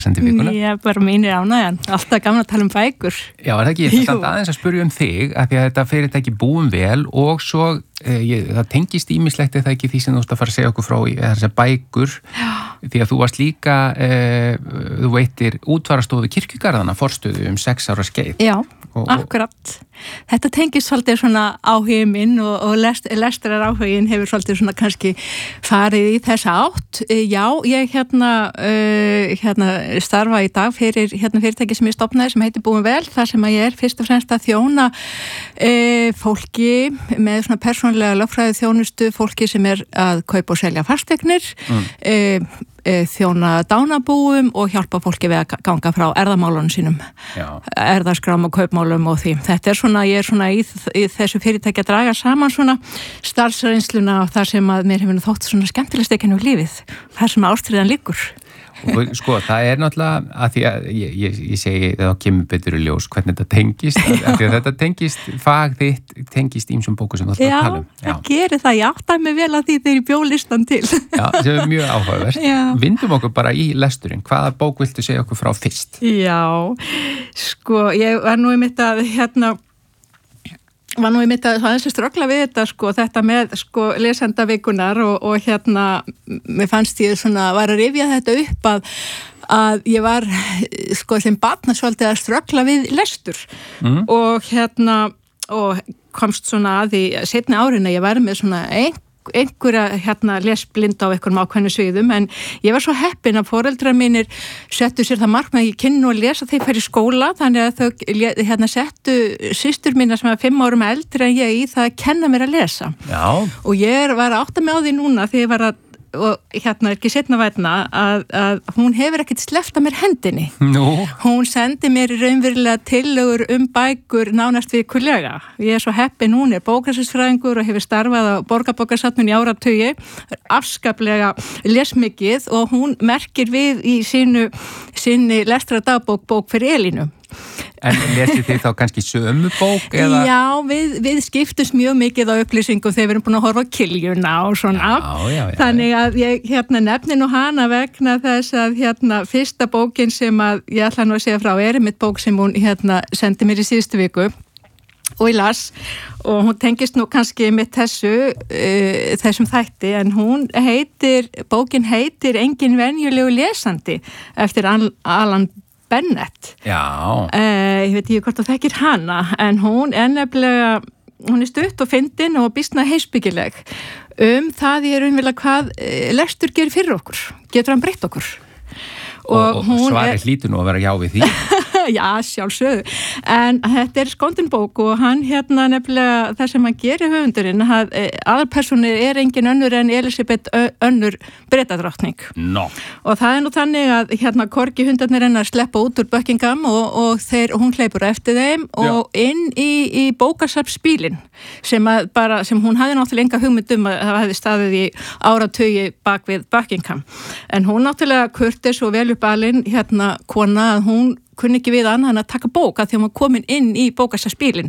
sendi vikuna. Já, bara mínir ánægjan. Alltaf gaman að tala bækur. Já, það ekki, ég samt aðeins að spyrja þig, að því að þetta fyrirtæki búum vel og svo það tengist ýmislegt eða ekki því sem þú ert að fara að segja okkur frá í þessar bækur. Já. Því að þú varst líka, þú veitir útfarastofu Kirkjugarðana, forstöðu 6 ára skeið. Já, akkurat. Þetta tengist svolítið svona áhugin minn og lestrar áhugin hefur svolítið svona kannski farið í þessa átt. Já, ég starfa í dag fyrir fyrirtæki sem ég stofnaði sem heitir Búum vel, þar sem að ég fyrst og fremst að þjóna fólki með svona persónulega lögfræði þjónustu, fólki sem að kaupa og selja fasteignir, þjóna dánabúum og hjálpa fólki við að ganga frá erðamálunum sínum, erðaskrám og kaupmálum og því. Þetta svona, ég svona í þessu fyrirtæki að draga saman svona starfsreynsluna og þar sem að mér hefur þótt svona skemmtilegst ekki nú lífið, þar sem ástriðan liggur. Og sko, það náttúrulega að því að ég segi það kemur betur í ljós hvernig þetta tengist, að því að þetta tengist fag þitt, tengist ýmsum bóku sem þú ætlar að tala um. Já, það gerir það, ég áttaði mig vel að því þegar ég bjó listan til. Já, sem mjög áhugavert. Vindum okkur bara í lesturinn, hvaða bók viltu segja okkur frá fyrst? Já, sko, ég var nú einmitt að aðeins að ströggla við þetta með lesendavikunar og mér fannst ég var að rifja þetta upp að ég var sem barn svolítið að ströggla við lestur og komst svona að því seinni árin að ég var með svona einhverja lesblind á einhverjum ákveðnu sviðum, en ég var svo heppin að foreldrar mínir settu sér það markmið að ég kynni að lesa þegar ég færi í skóla, þannig að þau settu systur mína sem var 5 árum eldri en ég í það að kenna mér að lesa. Já. Og ég var að átta mig á því núna þegar ég var að og ekki seinna vænna að hún hefur ekkert sleppt að mér hendinni. Nú? Hún sendi mér raunverulega tillögur bækur nánast vikulega. Ég svo heppin, hún bókasafnsfræðingur og hefur starfað á Borgarbókasafninu í áratugi, afskaplega lesmikið og hún merkir við í sinni lestradagbók bók fyrir Elínu. En lesið þið þá kannski sömu bók? Eða? Já, við skiptumst mjög mikið á upplýsingum þegar við erum búin að horfa á Kiljuna og svona. Já. Þannig að ég nefni nú hana vegna þess að fyrsta bókin sem að ég ætla nú að segja frá einmitt bók sem hún sendi mér í síðustu viku og ég las og hún tengist nú kannski með þessum þætti, en bókin heitir Engin venjulegu lesandi eftir Alan Bennett. Já. Ég veit ekki hvort þú þekkir hana, en hún nefnilega, hún stutt og fyndin og býsna heimspekileg það ég raunverulega hvað lestur gerir fyrir okkur. Getur hann breytt okkur? Og svarið hlýtur nú að vera já við því. Já, sjálfsögðu. En þetta skondin bók og hann nefnilega það sem hann gerir höfundurinn, aðalpersónu engin önnur en Elísabet önnur Bretadrottning. No. Og það nú þannig að korgi hundarnir hennar sleppa út úr Buckingham og hún hleypur eftir þeim og inn í bókasafnsbílinn sem hún hafði náttúrulega enga hugmynd að það hefði staðið í áratugi bak við Buckingham. En hún náttúrulega kurteis og vel uppalinn kona að hún kunni ekki við annað en að taka bóka því að hún komin inn í bókasafnsbílinn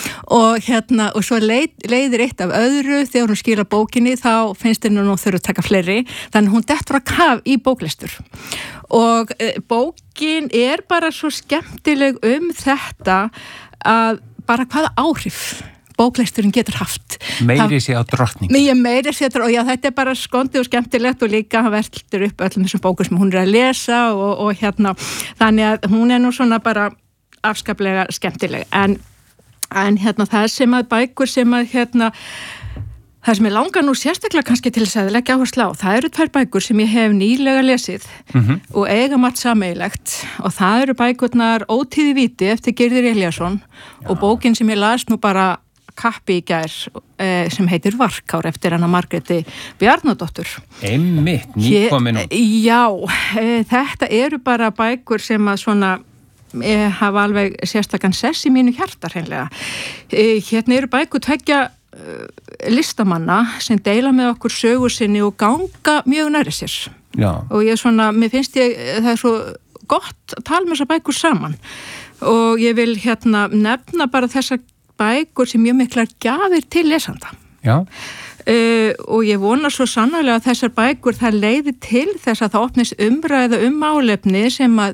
og svo leiðir eitt af öðru þegar hún skilar bókinni þá finnst henni nú þurfa að taka fleiri, þannig hún dettur að kaf í bóklestur og bókin bara svo skemmtileg þetta að bara hvaða áhrif bóklesturinn getur haft. Meiri sé á drottning. Meiri sé á drottning, og já, þetta bara skondið og skemmtilegt og líka hann veldur upp öllum þessum bókum sem hún að lesa og þannig að hún nú svona bara afskaplega skemmtileg. En það sem að bækur sem að það sem ég langar nú sérstaklega kannski til þess að leggja áherslu á, það eru 2 bækur sem ég hef nýlega lesið og eiga margt sameiginlegt og það eru bækurnar Ótíð í víti eftir Gyrðir Elíasson og bókin sem ég las nú bara kappi í gær sem heitir Varkár eftir hana Margréti Bjarnadóttur. Einmitt, nýkomin. Já, þetta eru bara bækur sem að svona hafa alveg sérstakann sess í mínu hjarta hreinlega. Eru bækur 2 listamanna sem deila með okkur sögu sinni og ganga mjög nærri sér. Já. Og mér finnst það svo gott að tala með þessar bækur saman og ég vil nefna bara þessar bækur sem mjög miklar gjafir til lesanda. Já. Og ég vona svo sannarlega að þessar bækur það leiði til þess að það opnist umræða málefni sem að